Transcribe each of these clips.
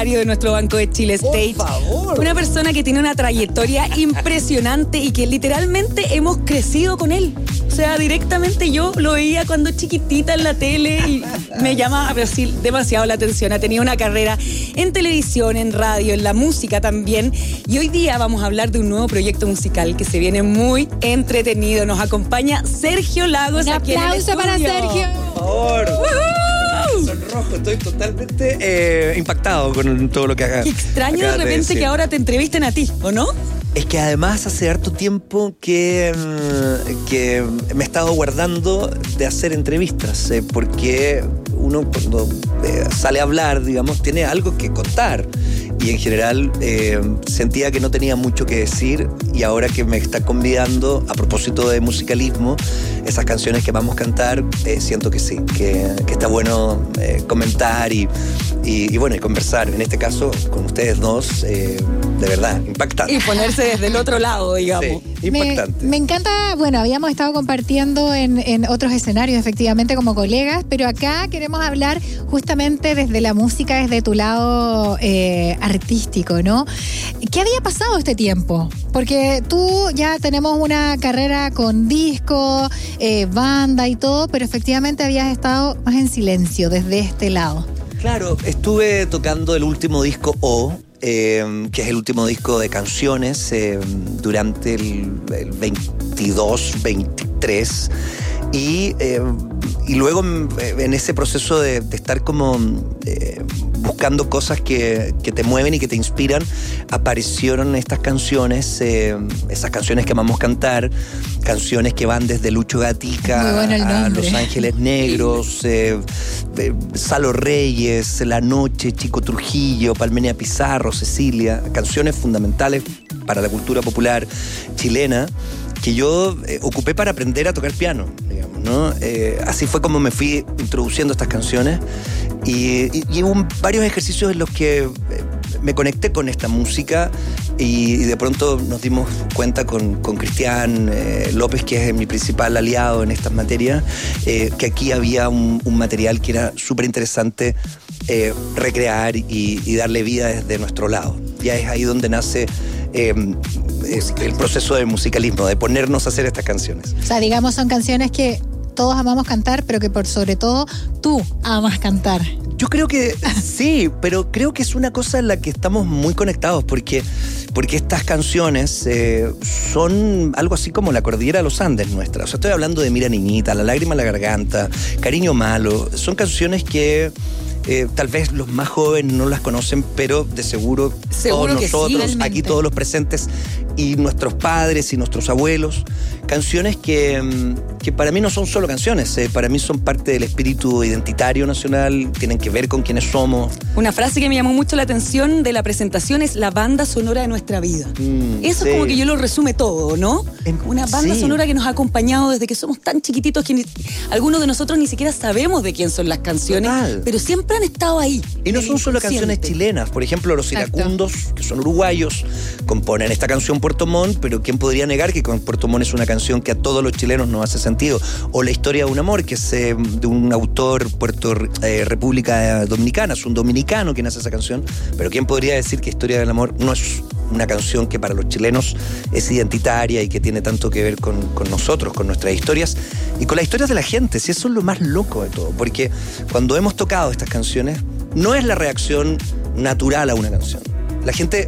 de nuestro Banco de Chile Stage. Por favor. Una persona que tiene una trayectoria impresionante y que literalmente hemos crecido con él. O sea, directamente yo lo veía cuando chiquitita en la tele y me llamaba demasiado la atención. Ha tenido una carrera en televisión, en radio, en la música también. Y hoy día vamos a hablar de un nuevo proyecto musical que se viene muy entretenido. Nos acompaña Sergio Lagos. Un aplauso para Sergio. Por favor. Sonrojo, estoy totalmente impactado con todo lo que haga. Qué extraño de repente que ahora te entrevisten a ti, ¿o no? Es que además hace harto tiempo que me he estado guardando de hacer entrevistas, porque uno cuando sale a hablar, digamos, tiene algo que contar. Y en general sentía que no tenía mucho que decir, y ahora que me está convidando, a propósito de musicalismo, esas canciones que vamos a cantar, siento que sí, que está bueno comentar y bueno, y conversar, en este caso con ustedes dos, de verdad, impactante. Y ponerse desde el otro lado, digamos. Sí, impactante. Me encanta, bueno, habíamos estado compartiendo en otros escenarios, efectivamente, como colegas, pero acá queremos hablar justamente desde la música, desde tu lado artístico, ¿no? ¿Qué había pasado este tiempo? Porque tú ya tenemos una carrera con disco, banda y todo, pero efectivamente habías estado más en silencio desde este lado. Claro, estuve tocando el último disco que es el último disco de canciones, durante el 22-23, y luego en ese proceso de estar como buscando cosas que te mueven y que te inspiran, aparecieron estas canciones, esas canciones que vamos a cantar, canciones que van desde Lucho Gatica a Los Ángeles Negros, Salo Reyes, La Noche, Chico Trujillo, Palmenia Pizarro, Cecilia, canciones fundamentales para la cultura popular chilena que yo ocupé para aprender a tocar piano, digamos, ¿no? Así fue como me fui introduciendo estas canciones y hubo varios ejercicios en los que me conecté con esta música y de pronto nos dimos cuenta con Cristian López, que es mi principal aliado en estas materias, que aquí había un material que era súper interesante recrear y darle vida desde nuestro lado. Ya es ahí donde nace el proceso de musicalismo, de ponernos a hacer estas canciones. O sea, digamos, son canciones que todos amamos cantar, pero que por sobre todo tú amas cantar. Yo creo que sí, pero creo que es una cosa en la que estamos muy conectados, porque estas canciones son algo así como la cordillera de los Andes nuestra. O sea, estoy hablando de Mira Niñita, La Lágrima en la Garganta, Cariño Malo. Son canciones que tal vez los más jóvenes no las conocen, pero de seguro todos nosotros, sí, aquí todos los presentes, y nuestros padres y nuestros abuelos, canciones que para mí no son solo canciones, para mí son parte del espíritu identitario nacional, tienen que ver con quiénes somos. Una frase que me llamó mucho la atención de la presentación es la banda sonora de nuestra vida. Eso es como que yo lo resume todo, ¿no? Una banda sonora que nos ha acompañado desde que somos tan chiquititos que algunos de nosotros ni siquiera sabemos de quién son las canciones. Total. Pero siempre han estado ahí. Y no son solo canciones chilenas. Por ejemplo, los iracundos, que son uruguayos, componen esta canción Puerto Montt, pero ¿quién podría negar que con Puerto Montt es una canción que a todos los chilenos nos hace sentido? O La Historia de un Amor, que es de un autor República Dominicana, es un dominicano quien hace esa canción, pero ¿quién podría decir que Historia del Amor no es una canción que para los chilenos es identitaria y que tiene tanto que ver con nosotros, con nuestras historias y con las historias de la gente? Si eso es lo más loco de todo, porque cuando hemos tocado estas canciones, no es la reacción natural a una canción. La gente,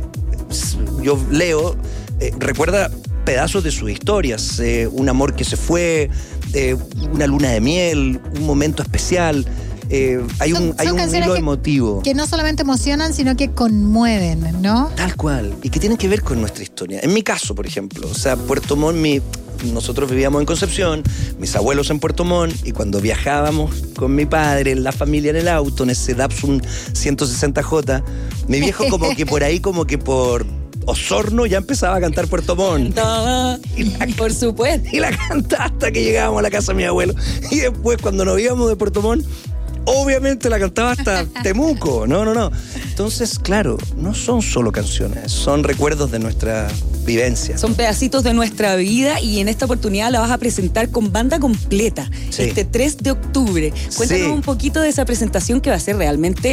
yo leo, recuerda pedazos de sus historias, un amor que se fue, una luna de miel, un momento especial. Hay un hilo emotivo. Que no solamente emocionan, sino que conmueven, ¿no? Tal cual. Y que tienen que ver con nuestra historia. En mi caso, por ejemplo, o sea, Puerto Montt, nosotros vivíamos en Concepción, mis abuelos en Puerto Montt, y cuando viajábamos con mi padre, la familia en el auto, en ese Datsun 160J, mi viejo como que por ahí, como que por Osorno ya empezaba a cantar Puerto Montt. Por supuesto. Y la cantaba hasta que llegábamos a la casa de mi abuelo. Y después, cuando nos íbamos de Puerto Montt, obviamente la cantaba hasta Temuco. No. Entonces, claro, no son solo canciones, son recuerdos de nuestra vivencia. Son pedacitos de nuestra vida y en esta oportunidad la vas a presentar con banda completa. Sí. Este 3 de octubre. Cuéntanos un poquito de esa presentación que va a ser realmente